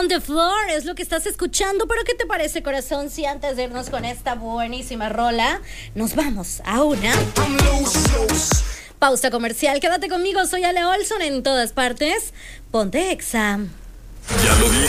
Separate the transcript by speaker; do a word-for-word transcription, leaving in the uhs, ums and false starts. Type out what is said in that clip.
Speaker 1: On the Floor es lo que estás escuchando. Pero ¿qué te parece, corazón? Si antes de irnos con esta buenísima rola, nos vamos a una pausa comercial. Quédate conmigo, soy Ale Olson en todas partes. Ponte Exa.
Speaker 2: Ya lo dije.